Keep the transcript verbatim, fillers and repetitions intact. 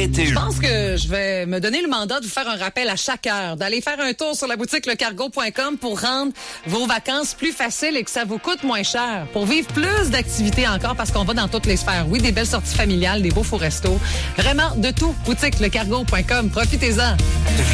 Météo. Je pense que je vais me donner le mandat de vous faire un rappel à chaque heure, d'aller faire un tour sur la boutique le cargo point com pour rendre vos vacances plus faciles et que ça vous coûte moins cher. Pour vivre plus d'activités encore, parce qu'on va dans toutes les sphères. Oui, des belles sorties familiales, des beaux faux restos. Vraiment, de tout. Boutique le cargo point com. Profitez-en.